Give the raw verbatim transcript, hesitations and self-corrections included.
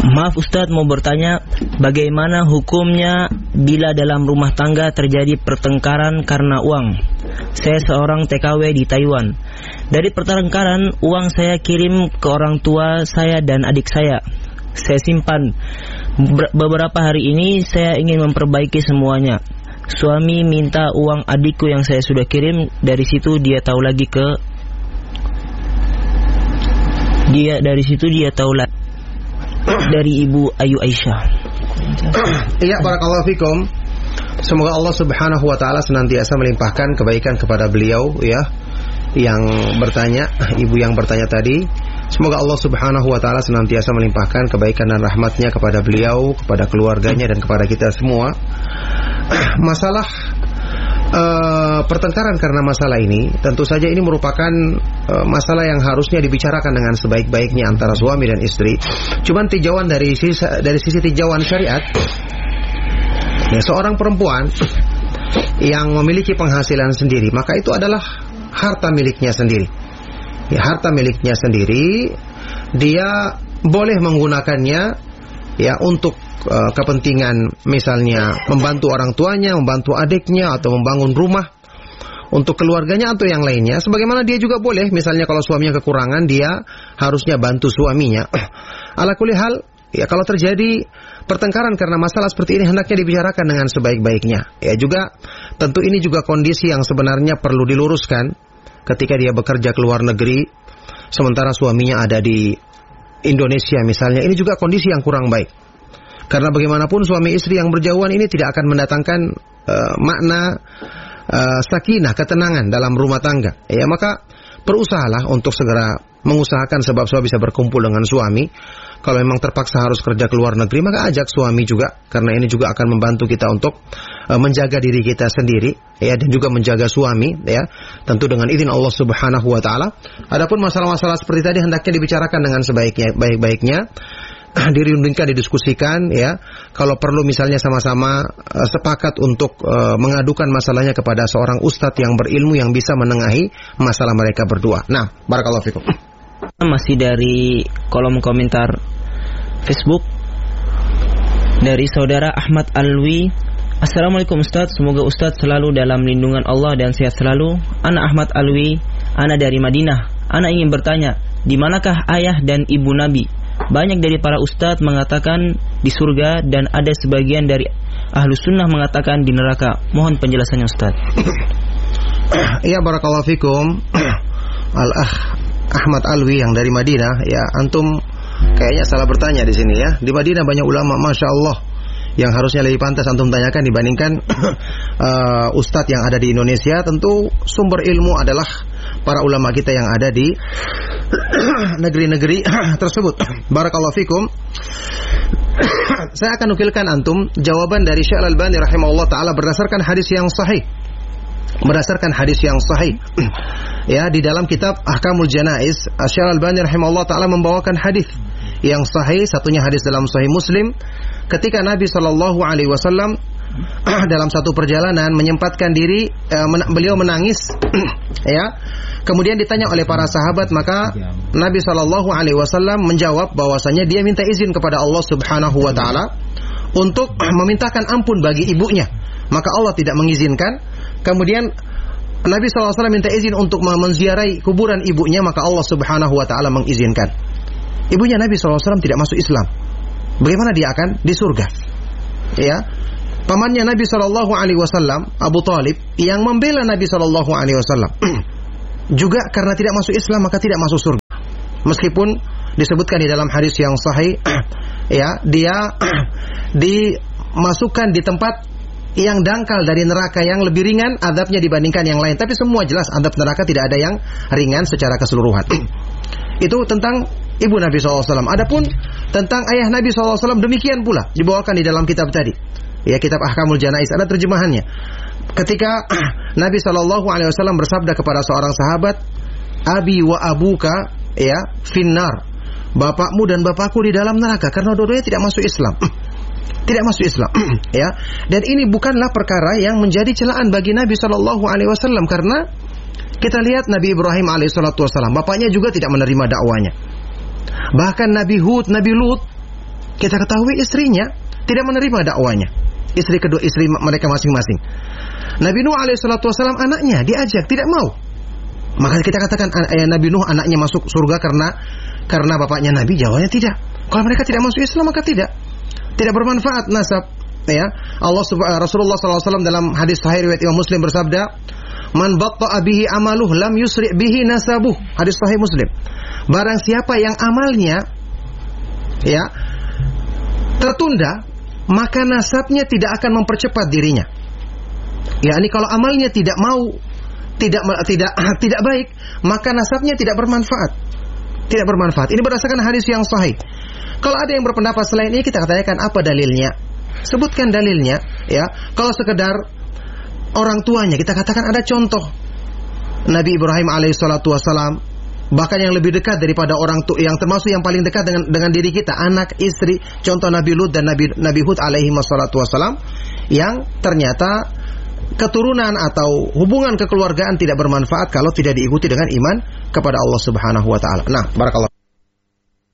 Maaf Ustadz, mau bertanya, bagaimana hukumnya bila dalam rumah tangga terjadi pertengkaran karena uang? Saya seorang T K W di Taiwan. Dari pertengkaran, uang saya kirim ke orang tua saya dan adik saya. Saya simpan. Beberapa hari ini saya ingin memperbaiki semuanya. Suami minta uang adikku yang saya sudah kirim. Dari situ dia tahu lagi ke Dia dari situ dia tahu lagi dari Ibu Ayu Aisyah. Iya, barakallahu fikum. Semoga Allah Subhanahu wa taala senantiasa melimpahkan kebaikan kepada beliau ya, yang bertanya, ibu yang bertanya tadi. Semoga Allah Subhanahu wa taala senantiasa melimpahkan kebaikan dan rahmatnya kepada beliau, kepada keluarganya dan kepada kita semua. Masalah uh, pertengkaran karena masalah ini, tentu saja ini merupakan uh, masalah yang harusnya dibicarakan dengan sebaik-baiknya antara suami dan istri. Cuman tinjauan dari sisi, dari sisi tinjauan syariat, ya, seorang perempuan yang memiliki penghasilan sendiri, maka itu adalah harta miliknya sendiri. Ya, harta miliknya sendiri, dia boleh menggunakannya ya untuk uh, kepentingan misalnya membantu orang tuanya, membantu adiknya, atau membangun rumah untuk keluarganya atau yang lainnya. Sebagaimana dia juga boleh, misalnya kalau suaminya kekurangan, dia harusnya bantu suaminya. Ala kulli hal, ya, kalau terjadi pertengkaran karena masalah seperti ini, hendaknya dibicarakan dengan sebaik-baiknya. Ya, juga tentu ini juga kondisi yang sebenarnya perlu diluruskan. Ketika dia bekerja ke luar negeri, sementara suaminya ada di Indonesia misalnya, ini juga kondisi yang kurang baik. Karena bagaimanapun suami istri yang berjauhan ini tidak akan mendatangkan uh, makna uh, sakinah, ketenangan dalam rumah tangga. Ya, maka berusahalah untuk segera mengusahakan sebab-sebab bisa berkumpul dengan suami. Kalau memang terpaksa harus kerja ke luar negeri, maka ajak suami juga, karena ini juga akan membantu kita untuk uh, menjaga diri kita sendiri, ya, dan juga menjaga suami, ya, tentu dengan izin Allah Subhanahu wa taala. Adapun masalah-masalah seperti tadi hendaknya dibicarakan dengan sebaiknya, baik-baiknya, dirundingkan, didiskusikan, ya. Kalau perlu misalnya sama-sama uh, sepakat untuk uh, mengadukan masalahnya kepada seorang ustadz yang berilmu yang bisa menengahi masalah mereka berdua. Nah, barakallahu fikum. Masih dari kolom komentar Facebook dari saudara Ahmad Alwi. Assalamualaikum Ustaz, semoga Ustaz selalu dalam lindungan Allah dan sehat selalu. Ana Ahmad Alwi, ana dari Madinah. Ana ingin bertanya, di manakah ayah dan ibu Nabi? Banyak dari para ustadz mengatakan di surga, dan ada sebagian dari ahlu sunnah mengatakan di neraka. Mohon penjelasannya Ustaz. Iya, barakallahu fikum. Al-ah Ahmad Alwi yang dari Madinah, ya, antum kayaknya salah bertanya di sini ya. Di Madinah banyak ulama, masya Allah, yang harusnya lebih pantas antum tanyakan dibandingkan uh, ustadz yang ada di Indonesia. Tentu sumber ilmu adalah para ulama kita yang ada di negeri-negeri tersebut. Barakallahu fikum. Saya akan nukilkan antum jawaban dari Syekh Al-Albani rahimahullah taala berdasarkan hadis yang sahih. Berdasarkan hadis yang sahih. Ya, di dalam kitab Ahkamul Janaiz, Syekh Al-Albani rahimahullah taala membawakan hadis yang sahih, satunya hadis dalam Sahih Muslim, ketika Nabi sallallahu alaihi wasallam dalam satu perjalanan menyempatkan diri, uh, men- beliau menangis, ya. Kemudian ditanya oleh para sahabat, maka Nabi sallallahu alaihi wasallam menjawab bahwasanya dia minta izin kepada Allah Subhanahu wa taala untuk memintakan ampun bagi ibunya. Maka Allah tidak mengizinkan. Kemudian Nabi sallallahu alaihi wasallam minta izin untuk menziarahi kuburan ibunya, maka Allah Subhanahu wa taala mengizinkan. Ibunya Nabi sallallahu alaihi wasallam tidak masuk Islam. Bagaimana dia akan di surga? Ya. Pamannya Nabi sallallahu alaihi wasallam, Abu Talib, yang membela Nabi sallallahu alaihi wasallam, juga karena tidak masuk Islam maka tidak masuk surga. Meskipun disebutkan di dalam hadis yang sahih, ya, dia dimasukkan di tempat yang dangkal dari neraka, yang lebih ringan adabnya dibandingkan yang lain. Tapi semua jelas adab neraka tidak ada yang ringan secara keseluruhan. Itu tentang ibu Nabi sallallahu alaihi wasallam. Adapun tentang ayah Nabi sallallahu alaihi wasallam, demikian pula dibawakan di dalam kitab tadi, ya, kitab Ahkamul Janaiz, ada terjemahannya. Ketika Nabi sallallahu alaihi wasallam bersabda kepada seorang sahabat, "Abi wa abuka, ya, finnar." Bapakmu dan bapakku di dalam neraka, karena dua-duanya tidak masuk Islam. Tidak masuk Islam, ya. Dan ini bukanlah perkara yang menjadi celaan bagi Nabi sallallahu alaihi wasallam, karena kita lihat Nabi Ibrahim alaihi salatu wasallam, bapaknya juga tidak menerima dakwanya. Bahkan Nabi Hud, Nabi Lut, kita ketahui istrinya tidak menerima dakwanya. Istri kedua, istri mereka masing-masing. Nabi Nuh alaihi salatu wasallam anaknya diajak, tidak mau. Maka kita katakan ayah Nabi Nuh anaknya masuk surga karena karena bapaknya Nabi, jawabnya tidak. Kalau mereka tidak masuk Islam maka tidak. Tidak bermanfaat nasab, ya. Allah Rasulullah sallallahu alaihi wasallam dalam hadis sahih riwayat Imam Muslim bersabda, "Man batta'a bihi amaluh lam yusri' bihi nasabuh." Hadis sahih Muslim. Barang siapa yang amalnya ya tertunda, maka nasabnya tidak akan mempercepat dirinya. Ya, ini kalau amalnya tidak mau, tidak tidak tidak baik, maka nasabnya tidak bermanfaat. Tidak bermanfaat. Ini berdasarkan hadis yang sahih. Kalau ada yang berpendapat selain ini, kita katakan apa dalilnya? Sebutkan dalilnya, ya. Kalau sekedar orang tuanya, kita katakan ada contoh. Nabi Ibrahim alaihissalatu wassalam, bahkan yang lebih dekat daripada orang tua, yang termasuk yang paling dekat dengan dengan diri kita, anak, istri, contoh Nabi Lut dan Nabi Nabi Hud alaihi wassalatu wassalam, yang ternyata keturunan atau hubungan kekeluargaan tidak bermanfaat kalau tidak diikuti dengan iman kepada Allah Subhanahu wa taala. Nah, barakallahu